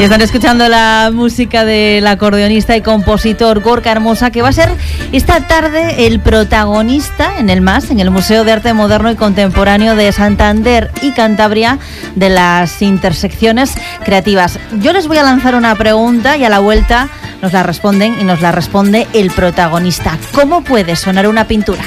Y están escuchando la música del acordeonista y compositor Gorka Hermosa, que va a ser esta tarde el protagonista en el MAS, en el Museo de Arte Moderno y Contemporáneo de Santander y Cantabria, de las intersecciones creativas. Yo les voy a lanzar una pregunta y a la vuelta nos la responden y nos la responde el protagonista. ¿Cómo puede sonar una pintura?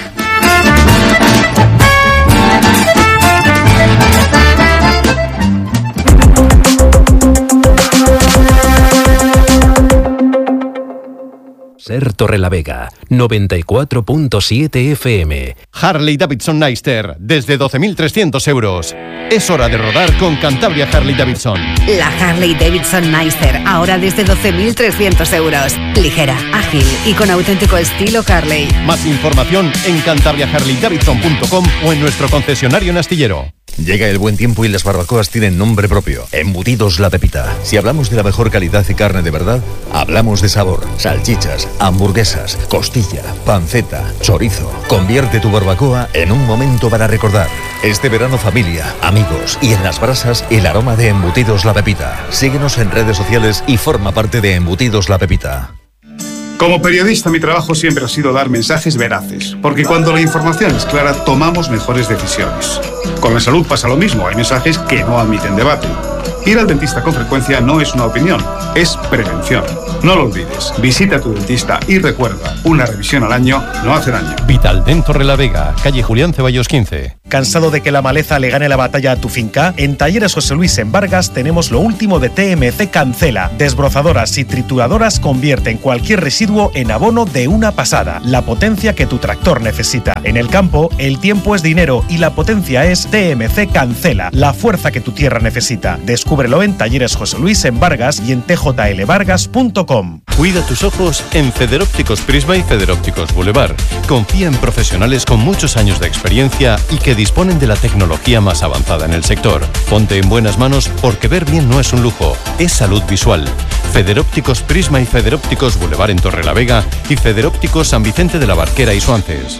Ser Torrelavega, 94.7 FM. Harley Davidson Neister, desde 12.300 euros. Es hora de rodar con Cantabria Harley Davidson. La Harley Davidson Neister, ahora desde 12.300 euros. Ligera, ágil y con auténtico estilo Harley. Más información en cantabriaharleydavidson.com o en nuestro concesionario en Astillero. Llega el buen tiempo y las barbacoas tienen nombre propio. Embutidos La Pepita. Si hablamos de la mejor calidad y carne de verdad, hablamos de sabor. Salchichas, hamburguesas, costilla, panceta, chorizo. Convierte tu barbacoa en un momento para recordar. Este verano, familia, amigos y en las brasas, el aroma de Embutidos La Pepita. Síguenos en redes sociales y forma parte de Embutidos La Pepita. Como periodista, mi trabajo siempre ha sido dar mensajes veraces, porque cuando la información es clara, tomamos mejores decisiones. Con la salud pasa lo mismo, hay mensajes que no admiten debate. Ir al dentista con frecuencia no es una opinión, es prevención. No lo olvides, visita a tu dentista y recuerda, una revisión al año no hace daño. Vitaldent Torrelavega, calle Julián Ceballos 15. ¿Cansado de que la maleza le gane la batalla a tu finca? En Talleres José Luis en Vargas tenemos lo último de TMC Cancela. Desbrozadoras y trituradoras convierten cualquier residuo en abono de una pasada. La potencia que tu tractor necesita. En el campo, el tiempo es dinero y la potencia es TMC Cancela. La fuerza que tu tierra necesita. Descúbrelo en Talleres José Luis en Vargas y en tjlvargas.com. Cuida tus ojos en Federópticos Prisma y Federópticos Boulevard. Confía en profesionales con muchos años de experiencia y que disponen de la tecnología más avanzada en el sector. Ponte en buenas manos porque ver bien no es un lujo, es salud visual. Federópticos Prisma y Federópticos Boulevard en Torrelavega y Federópticos San Vicente de la Barquera y Suances.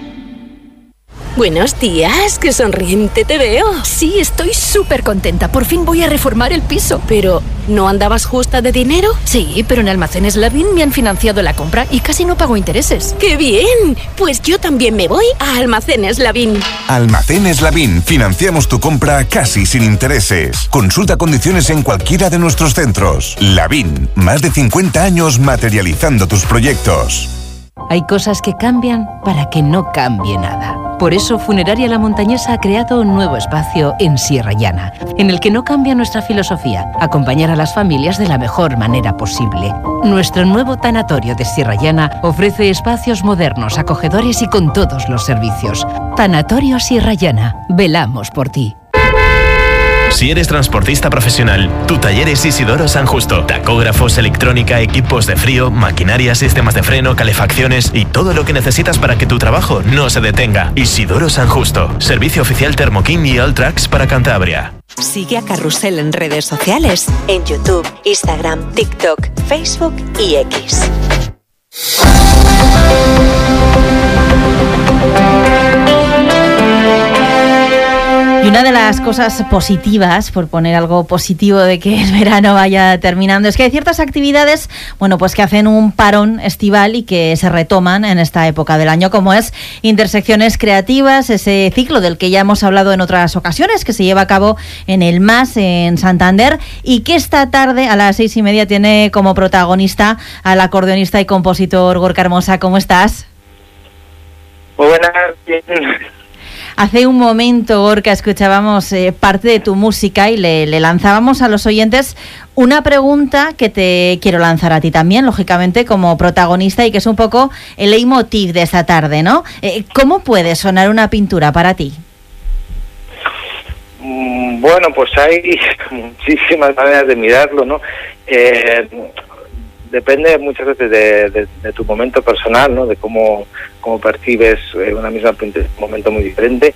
Buenos días, qué sonriente te veo. Sí, estoy súper contenta. Por fin voy a reformar el piso. Pero, ¿no andabas justa de dinero? Sí, pero en Almacenes Lavín me han financiado la compra y casi no pago intereses. ¡Qué bien! Pues yo también me voy a Almacenes Lavín. Almacenes Lavín. Financiamos tu compra casi sin intereses. Consulta condiciones en cualquiera de nuestros centros. Lavín. Más de 50 años materializando tus proyectos. Hay cosas que cambian para que no cambie nada. Por eso Funeraria La Montañesa ha creado un nuevo espacio en Sierra Llana, en el que no cambia nuestra filosofía, acompañar a las familias de la mejor manera posible. Nuestro nuevo tanatorio de Sierra Llana ofrece espacios modernos, acogedores y con todos los servicios. Tanatorio Sierra Llana, velamos por ti. Si eres transportista profesional, tu taller es Isidoro San Justo. Tacógrafos, electrónica, equipos de frío, maquinaria, sistemas de freno, calefacciones y todo lo que necesitas para que tu trabajo no se detenga. Isidoro San Justo. Servicio oficial Thermokin y Alltracks para Cantabria. Sigue a Carrusel en redes sociales, en YouTube, Instagram, TikTok, Facebook y X. Y una de las cosas positivas, por poner algo positivo de que el verano vaya terminando, es que hay ciertas actividades, bueno, pues que hacen un parón estival y que se retoman en esta época del año, como es Intersecciones Creativas, ese ciclo del que ya hemos hablado en otras ocasiones, que se lleva a cabo en el MAS, en Santander, y que esta tarde a las 6:30 tiene como protagonista al acordeonista y compositor Gorka Hermosa. ¿Cómo estás? Muy buenas, bien. Hace un momento, Gorka, escuchábamos parte de tu música y le lanzábamos a los oyentes una pregunta que te quiero lanzar a ti también, lógicamente, como protagonista, y que es un poco el leitmotiv de esta tarde, ¿no? ¿Cómo puede sonar una pintura para ti? Bueno, pues hay muchísimas maneras de mirarlo, ¿no? Depende muchas veces de tu momento personal, ¿no? De cómo percibes una misma pintura en un momento muy diferente,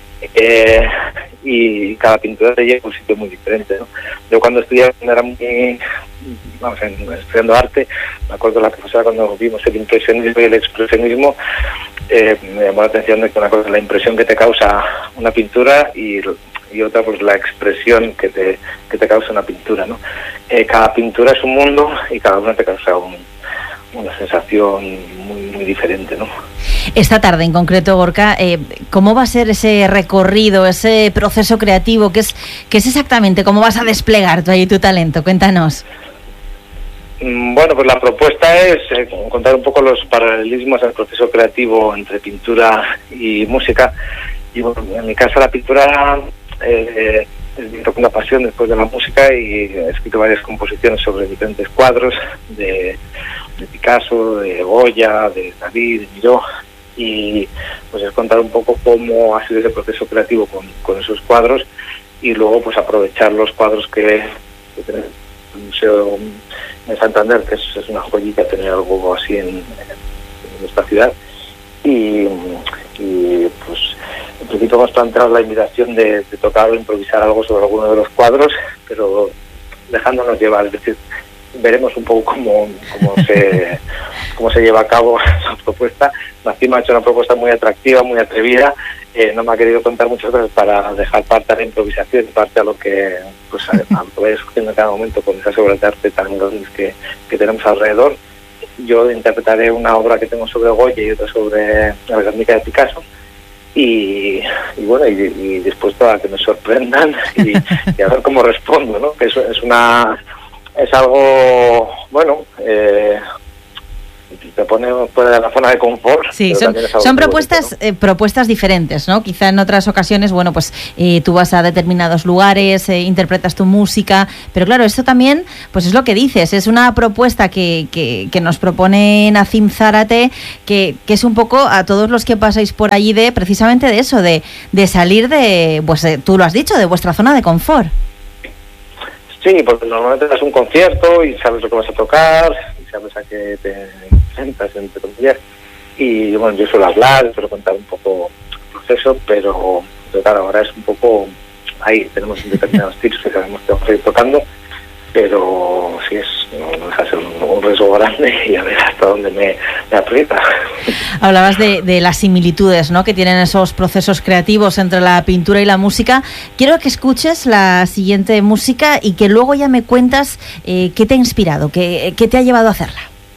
y cada pintura te lleva a un sitio muy diferente, ¿no? Yo cuando estudiaba, estudiando arte, me acuerdo de la profesora cuando vimos el impresionismo y el expresionismo, me llamó la atención de que una cosa es la impresión que te causa una pintura y otra pues la expresión que te causa una pintura, ¿no? cada pintura es un mundo y cada una te causa una sensación muy diferente, ¿no? Esta tarde en concreto, Gorka, ¿cómo va a ser ese recorrido, ese proceso creativo? ¿Qué es exactamente? ¿Cómo vas a desplegar tu talento? Cuéntanos. Bueno, pues la propuesta es contar un poco los paralelismos del proceso creativo entre pintura y música. Y bueno, en mi caso la pintura es mi segunda pasión después de la música, y he escrito varias composiciones sobre diferentes cuadros de Picasso, de Goya, de Dalí, de Miró, y pues es contar un poco cómo ha sido ese proceso creativo con esos cuadros, y luego pues aprovechar los cuadros que tenemos en el Museo en Santander, que es una joyita tener algo así en esta ciudad, y pues en principio hemos planteado la invitación de tocar o improvisar algo sobre alguno de los cuadros, pero dejándonos llevar, es decir, veremos un poco cómo se lleva a cabo la propuesta. Nacim me ha hecho una propuesta muy atractiva, muy atrevida. No me ha querido contar muchas cosas para dejar parte a la improvisación, parte a lo que pues a lo que vaya surgiendo en cada momento con esas obras de arte tan grandes que tenemos alrededor. Yo interpretaré una obra que tengo sobre Goya y otra sobre la Guernica de Picasso. Y bueno, y dispuesto a que me sorprendan y a ver cómo respondo, ¿no? Que es algo, bueno, te pone fuera de la zona de confort. Sí, son propuestas diferentes, ¿no? Quizá en otras ocasiones, bueno, pues tú vas a determinados lugares, interpretas tu música, pero claro, esto también, pues es lo que dices, es una propuesta que nos propone Nacim Zárate, que es un poco a todos los que pasáis por allí precisamente de eso, de salir pues tú lo has dicho, de vuestra zona de confort. Sí, porque normalmente das un concierto y sabes lo que vas a tocar, y sabes a qué te enfrentas, entre comillas. Y bueno, yo suelo hablar, suelo contar un poco el proceso, pero claro, ahora es un poco ahí, tenemos determinados tips que sabemos que vamos a ir tocando, pero sí no deja de ser un riesgo grande y a ver hasta dónde me aprieta. Hablabas de las similitudes, ¿no?, que tienen esos procesos creativos entre la pintura y la música. Quiero que escuches la siguiente música y que luego ya me cuentas qué te ha inspirado, qué te ha llevado a hacerla.